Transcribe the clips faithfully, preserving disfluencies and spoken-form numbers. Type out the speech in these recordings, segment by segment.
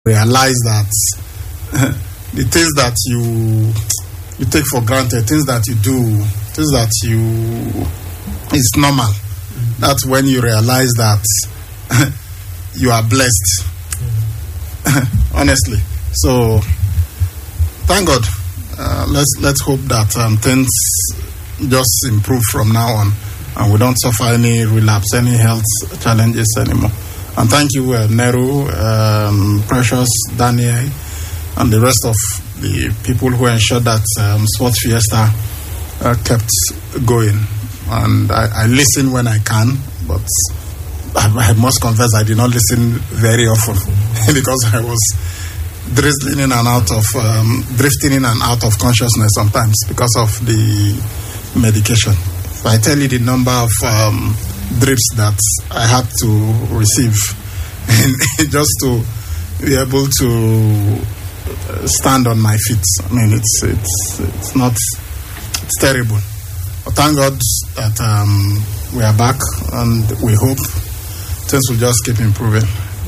realize that the things that you you take for granted, things that you do, things that you is normal. Mm-hmm. That's when you realize that you are blessed. Mm-hmm. Honestly. So thank God. Uh, let's let's hope that um, things just improve from now on, and we don't suffer any relapse, any health challenges anymore. And thank you, uh, Nehru, um, Precious, Daniel, and the rest of the people who ensured that um, Sports Fiesta uh, kept going. And I, I listen when I can, but I, I must confess I did not listen very often because I was drizzling in and out of, um, drifting in and out of consciousness sometimes because of the medication. If I tell you the number of um, drips that I had to receive just to be able to stand on my feet. I mean, it's it's it's not it's terrible. But thank God that um, we are back, and we hope things will just keep improving.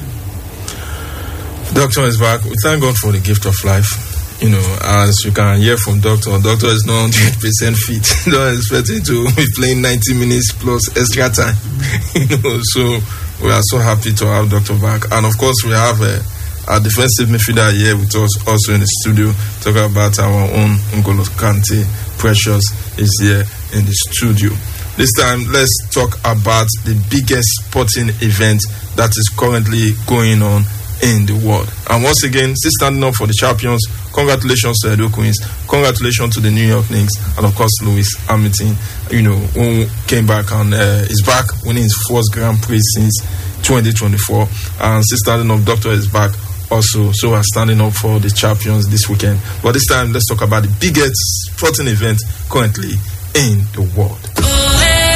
Doctor is back. We thank God for the gift of life. You know, as you can hear from Doctor, Doctor is not one hundred percent fit. Don't expect him to be playing ninety minutes plus extra time. You know, so we are so happy to have Doctor back. And of course, we have a, a defensive midfielder here with us also in the studio, talking about our own N'Golo Kante. Precious is here in the studio. This time, let's talk about the biggest sporting event that is currently going on in the world. And once again, still standing up for the champions. Congratulations to Edo Queens. Congratulations to the New York Knicks, and of course Lewis Hamilton. You know, who came back and uh, is back, winning his first Grand Prix since twenty twenty-four. And still standing up, Doctor is back also. So we're standing up for the champions this weekend. But this time, let's talk about the biggest sporting event currently in the world.